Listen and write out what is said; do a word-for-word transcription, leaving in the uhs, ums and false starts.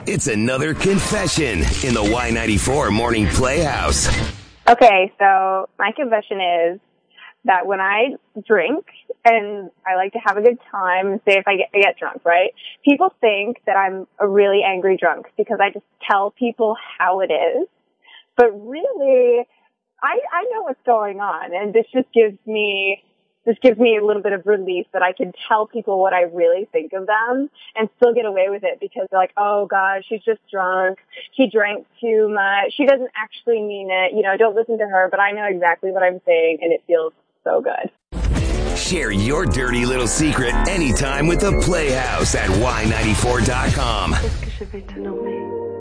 It's another confession in the Y ninety-four Morning Playhouse. Okay, so my confession is that when I drink and I like to have a good time, say if I get, I get drunk, right? People think that I'm a really angry drunk because I just tell people how it is. But really, I, I know what's going on, and this just gives me This gives me a little bit of relief that I can tell people what I really think of them and still get away with it because they're like, oh gosh, she's just drunk. She drank too much. She doesn't actually mean it. You know, don't listen to her, but I know exactly what I'm saying and it feels so good. Share your dirty little secret anytime with the Playhouse at Y ninety-four dot com. Qu'est-ce que je vais te nommer?